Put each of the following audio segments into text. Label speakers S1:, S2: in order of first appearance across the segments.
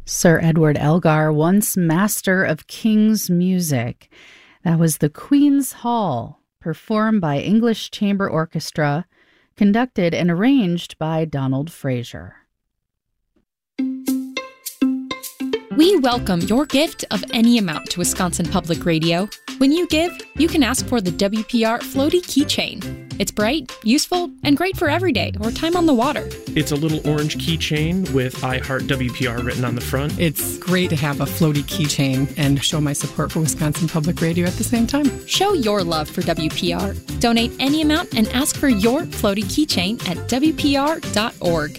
S1: Sir Edward Elgar, once master of King's music. That was the Queen's Hall, performed by English Chamber Orchestra, conducted and arranged by Donald Fraser.
S2: We welcome your gift of any amount to Wisconsin Public Radio. When you give, you can ask for the WPR Floaty Keychain. It's bright, useful, and great for every day or time on the water.
S3: It's a little orange keychain with I Heart WPR written on the front.
S4: It's great to have a floaty keychain and show my support for Wisconsin Public Radio at the same time.
S2: Show your love for WPR. Donate any amount and ask for your floaty keychain at WPR.org.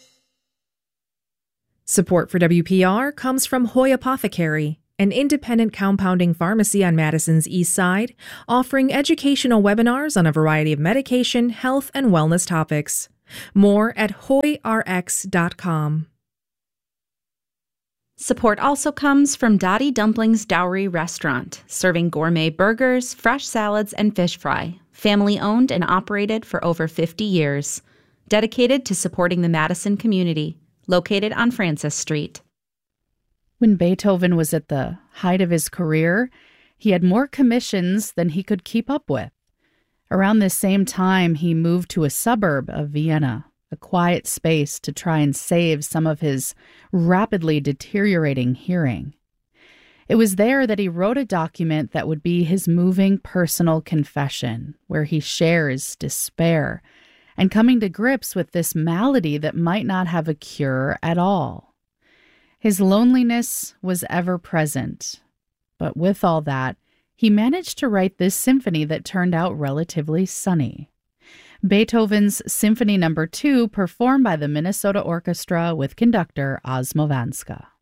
S5: Support for WPR comes from Hoy Apothecary, an independent compounding pharmacy on Madison's East Side, offering educational webinars on a variety of medication, health, and wellness topics. More at hoyrx.com.
S6: Support also comes from Dottie Dumplings Dowry Restaurant, serving gourmet burgers, fresh salads, and fish fry. Family owned and operated for over 50 years. Dedicated to supporting the Madison community. Located on Francis Street.
S1: When Beethoven was at the height of his career, he had more commissions than he could keep up with. Around this same time, he moved to a suburb of Vienna, a quiet space to try and save some of his rapidly deteriorating hearing. It was there that he wrote a document that would be his moving personal confession, where he shares despair and coming to grips with this malady that might not have a cure at all. His loneliness was ever present, but with all that, he managed to write this symphony that turned out relatively sunny. Beethoven's Symphony No. 2, performed by the Minnesota Orchestra with conductor Osmo Vanska.